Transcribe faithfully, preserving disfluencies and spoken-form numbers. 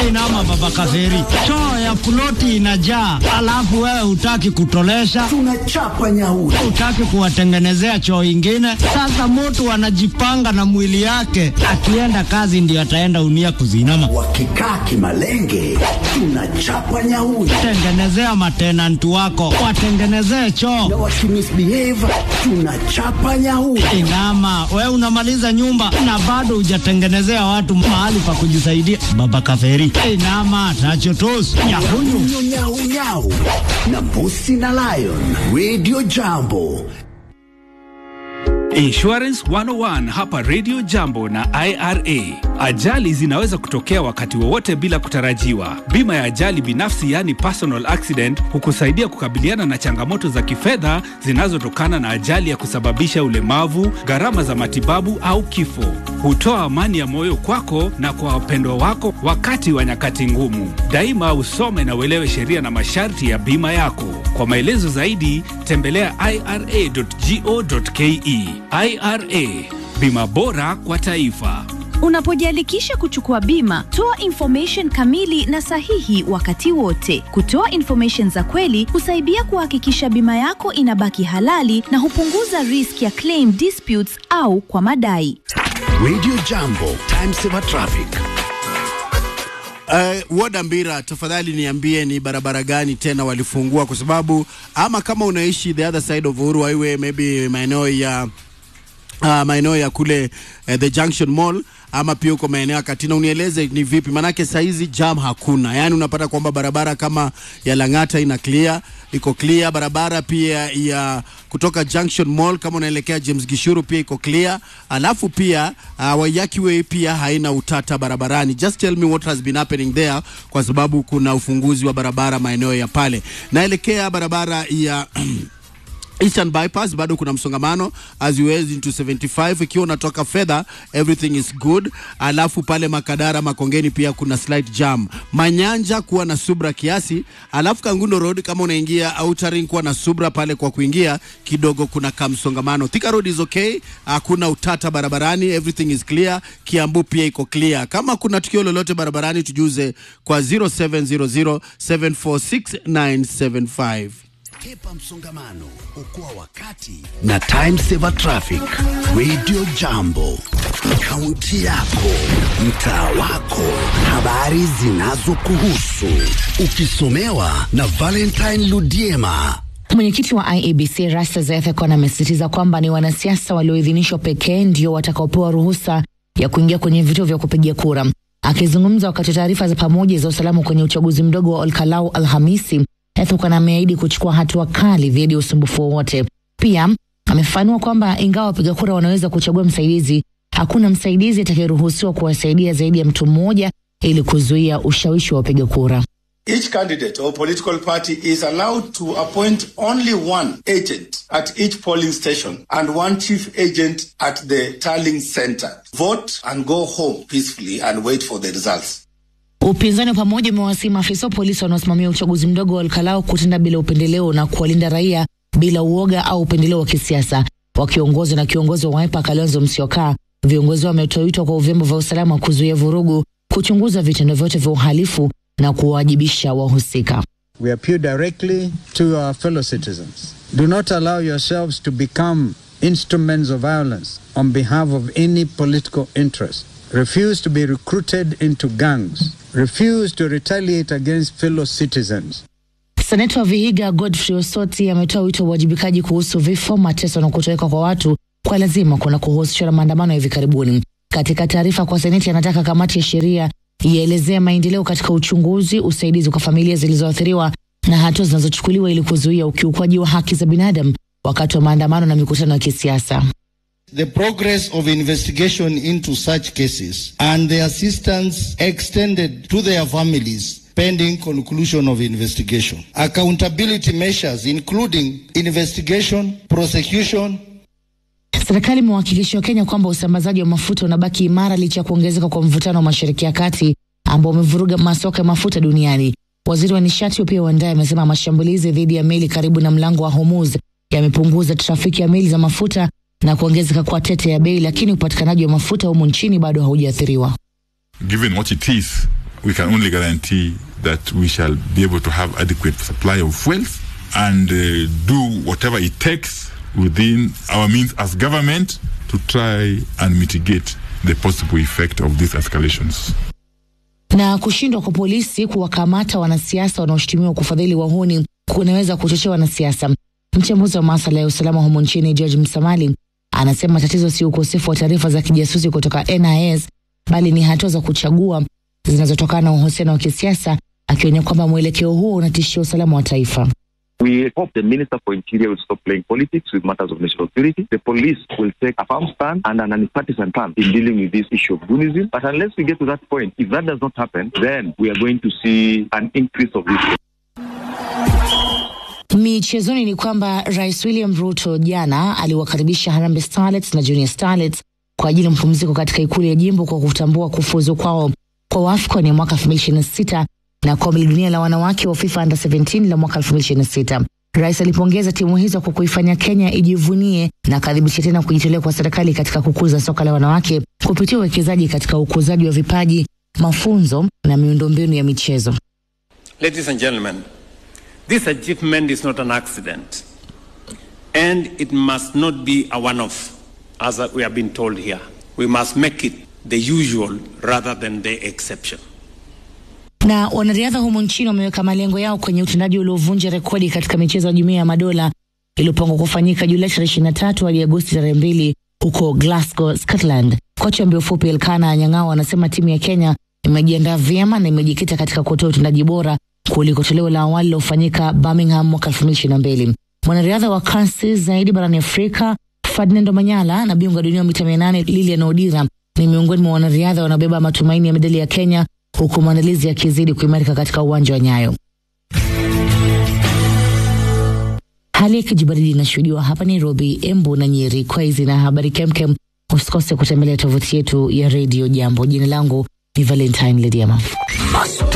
Inama baba kaferi, choo ya ploti inajaa, alafu wewe hutaki kutolesha. Tunachapa nyauri. Hutaki kuwatengenezea choo ingine. Sasa mtu anajipanga na mwili yake, akienda kazi ndio ataenda unia kuzinama. Wakikaa kimalenge, tunachapa nyauri. Tengenezea matenanti wako, watengenezee choo. Na wakimisbehave, tunachapa nyauri. Inama, wewe unamaliza nyumba na bado hujatengenezea watu mahali pa kujisaidia. Baba kaferi, inama tachotos nyahuyu nyau nyau na Mbusi na Lion Radio Jambo. Insurance one oh one hapa Radio Jambo na I R A. Ajali zinaweza kutokea wakati wowote bila kutarajiwa. Bima ya ajali binafsi, yani personal accident, hukusaidia kukabiliana na changamoto za kifedha zinazotokana na ajali ya kusababisha ulemavu, gharama za matibabu au kifo. Hutoa amani ya moyo kwako na kwa wapendwa wako wakati wa nyakati ngumu. Daima usome na uelewe sheria na masharti ya bima yako. Kwa maelezo zaidi, tembelea I R A dot go dot ke. I R A, bima bora kwa taifa. Unapojiandikisha kuchukua bima, toa information kamili na sahihi wakati wote. Kutoa information za kweli husaidia kuhakikisha bima yako inabaki halali na hupunguza risk ya claim disputes au kwa madai. Radio Jambo, time saver traffic. Uh, Wodambira, tafadhali niambie ni barabara gani tena walifungua, kwa sababu ama kama unaishi the other side of Uhuru Highway, maybe maeneo ya uh, maeneo ya kule uh, the Junction Mall, ama pia uko maeneo ya Katina, unieleze ni vipi, manake saizi jam hakuna. Yani unapata kwamba barabara kama ya Lang'ata ina clear, iko clear. Barabara pia ya kutoka Junction Mall kama unaelekea James Gishuru pia iko clear. Alafu pia uh, Waiyaki Way pia haina utata barabarani. Just tell me what has been happening there, kwa sababu kuna ufunguzi wa barabara maeneo ya pale. Naelekea barabara ya Eastern Bypass, bado kuna msongamano as you head into seventy-five. Ikiwa unatoka fedha, everything is good. Alafu pale Makadara Makongeni pia kuna slight jam. Manyanja kuwa na subra kiasi. Alafu Kangundo Road kama unaingia Outer Ring kuwa na subra pale kwa kuingia kidogo kuna kamsongamano. Thika Road is okay, hakuna utata barabarani, everything is clear. Kiambu pia iko clear. Kama kuna tukio lolote barabarani tujuze kwa zero seven zero zero seven four six nine seven five. Kepa msongamano, okoa wakati na time saver traffic. Radio Jambo, kaunti yako, mtaa wako, habari zinazokuhusu, ukisomewa na Valentine Ludiema. Mwenyekiti wa I E B C Rasta Zethekon amesisitiza kwamba ni wanasiasa walioidhinishwa pekee ndio watakaopewa ruhusa ya kuingia kwenye vituo vya kupigia kura. Akizungumza wakati taarifa za pamoja za usalama kwenye uchaguzi mdogo wa Olkalau Alhamisi, Zethekon ameahidi kuchukua hatua kali dhidi ya usumbufu wowote. Pia amefafanua kwamba ingawa wapiga kura wanaweza kuchagua msaidizi, hakuna msaidizi atakayeruhusiwa kuwasaidia zaidi ya mtu mmoja ili kuzuia ushawishi wa wapiga kura. Each candidate or political party is allowed to appoint only one agent at each polling station and one chief agent at the tallying center. Vote and go home peacefully and wait for the results. Upinzani pamoja umewasihi maafisa wa polisi wanaosimamia uchaguzi mdogo wa Olkalau kutenda bila upendeleo na kuwalinda raia bila uoga au upendeleo wa kisiasa. Wakiongozwa na kiongozi wa Wiper Kalonzo Musyoka, viongozi wametoa wito kwa vyombo vya usalama kuzuia vurugu, kuchunguza vitendo vyote vya uhalifu na kuwajibisha wahusika. We appeal directly to our fellow citizens. Do not allow yourselves to become instruments of violence on behalf of any political interest. Refuse to be recruited into gangs. Refuse to retaliate against fellow citizens. Seneta wa Vihiga Godfrey Osoti ametoa wito wa uwajibikaji kuhusu vifo, mateso na kutoweka kwa watu kwa lazima kuna kuhusishwa na maandamano ya hivi karibuni. Katika taarifa kwa Seneti, anataka kamati ya sheria ielezea maendeleo katika uchunguzi, usaidizi kwa familia zilizoathiriwa na hatua zinazochukuliwa ili kuzuia ukiukwaji wa haki za binadamu wakati wa maandamano na mikutano ya kisiasa. The progress of investigation into such cases and the assistance extended to their families pending conclusion of investigation. Accountability measures including investigation, prosecution. Serikali imewahakikishia Kenya kwamba usambazaji wa mafuta unabaki imara licha ya kuongezeka kwa mvutano wa Mashariki ya Kati ambao umevuruga masoko ya mafuta duniani. Waziri wa nishati pia Wandayi amesema mashambulizi dhidi ya meli karibu na mlango wa Hormuz yamepunguza trafiki ya meli za mafuta na kuongezeka kwa tete ya bei, lakini upatikanaji wa mafuta humu nchini bado haujaathiriwa. Given what it is, we can only guarantee that we shall be able to have adequate supply of fuels and uh, do whatever it takes within our means as government to try and mitigate the possible effect of these escalations. Na kushindwa kwa polisi kuwakamata wanasiasa wanaoshutumiwa kufadhili wahuni kunaweza kuchochea wanasiasa. Mchambuzi wa masuala ya usalama humu nchini George Msamali anasema tatizo si ukosefu wa taarifa za kijasusi kutoka N I S bali ni hatua za kuchagua zinazotokana na uhusiano wa kisiasa, akionya kwamba mwelekeo huo unatishia usalama wa taifa. We hope the Minister for Interior will stop playing politics with matters of national security. The police will take a firm stand and an nonpartisan stand in dealing with this issue of goonism. But unless we get to that point, if that does not happen, then we are going to see an increase of this. Michezoni ni kwamba Rais William Ruto jana aliwakaribisha Harambee Starlets na Junior Starlets kwa ajili ya mpumziko katika ikulu ya jimbo kwa kutambua kufuzu kwao kwa AFCON ya mwaka elfu mbili ishirini na sita na kombe la dunia la wanawake wa FIFA Under seventeen la mwaka elfu mbili ishirini na sita. Rais alipongeza timu hizo kwa kuifanya Kenya ijivunie na kadhibitisha tena kujitolea kwa serikali katika kukuza soka la wanawake kupitia uwekezaji katika ukuzaji wa vipaji, mafunzo na miundombinu ya michezo. Ladies and gentlemen, this achievement is not an accident, and it must not be a one-off, as we have been told here. We must make it the usual rather than the exception. Na wanariadha humu nchini wameweka malengo yao kwenye utendaji uliovunja rekodi katika michezo ya Jumuiya ya Madola iliyopangwa kufanyika Julai ishirini na tatu hadi Agosti tarehe mbili huko Glasgow, Scotland. Kocha mbio fupi Elkana Anyang'ao anasema timu ya Kenya imejiandaa vyema na imejikita katika kutoa utendaji bora kuliko toleo la awali lilofanyika Birmingham mwaka elfu mbili ishirini na mbili. Mwanariadha wa kasi zaidi barani Afrika Ferdinand Manyala na bingwa dunia mita mia nane Lilian Odira ni miongoni mwa wanariadha wanaobeba matumaini ya medali ya Kenya, huku maandalizi yakizidi kuimarika katika uwanja wa Nyayo. Hali ya kijibaridi inashuhudiwa hapa Nairobi, Embu na Nyeri. Kwa hizi na habari kemkem, usikose kutembelea tovuti yetu ya Radio Jambo. Jina langu ni Valentine Lediama.